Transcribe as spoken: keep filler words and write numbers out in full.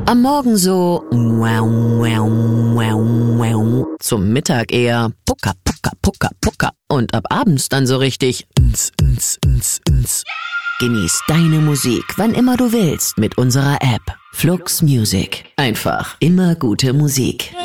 Am Morgen so wow, wow, wow, wow. Zum Mittag eher pucker, pucker, pucker, pucker. Und ab abends dann so richtig ns, ns, ns, ns. Genieß deine Musik, wann immer du willst, mit unserer App Flux Music. Einfach immer gute Musik.